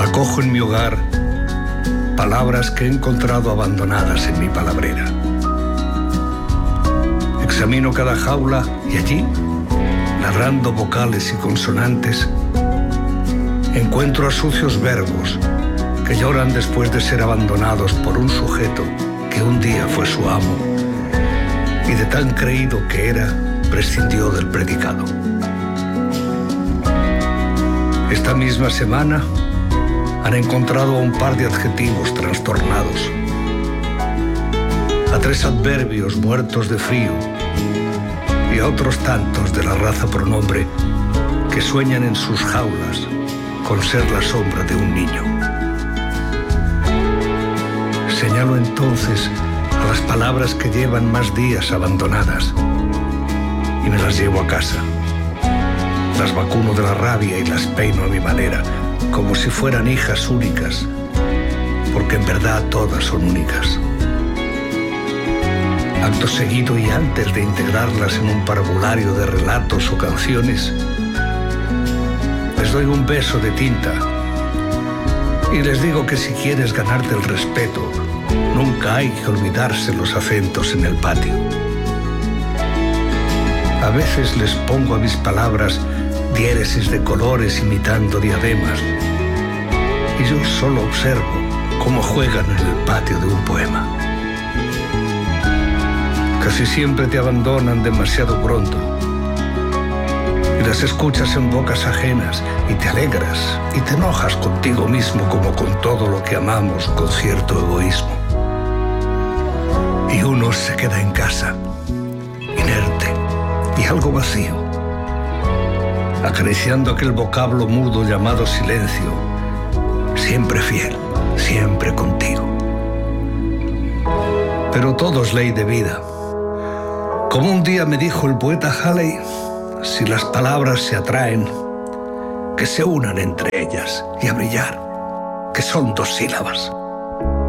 Acojo en mi hogar palabras que he encontrado abandonadas en mi palabrera. Examino cada jaula y allí, ladrando vocales y consonantes, encuentro a sucios verbos que lloran después de ser abandonados por un sujeto que un día fue su amo y de tan creído que era, prescindió del predicado. Esta misma semana han encontrado a un par de adjetivos trastornados, a 3 adverbios muertos de frío y a otros tantos de la raza pronombre que sueñan en sus jaulas con ser la sombra de un niño. Señalo entonces a las palabras que llevan más días abandonadas y me las llevo a casa. Las vacuno de la rabia y las peino a mi manera, como si fueran hijas únicas, porque en verdad todas son únicas. Acto seguido y antes de integrarlas en un parvulario de relatos o canciones, les doy un beso de tinta y les digo que si quieres ganarte el respeto, nunca hay que olvidarse los acentos en el patio. A veces les pongo a mis palabras diéresis de colores imitando diademas, y yo solo observo cómo juegan en el patio de un poema. Casi siempre te abandonan demasiado pronto y las escuchas en bocas ajenas y te alegras y te enojas contigo mismo como con todo lo que amamos con cierto egoísmo. Y uno se queda en casa, inerte y algo vacío, acariciando aquel vocablo mudo llamado silencio, siempre fiel, siempre contigo. Pero todo es ley de vida. Como un día me dijo el poeta Halley, si las palabras se atraen, que se unan entre ellas y a brillar, que son 2 sílabas.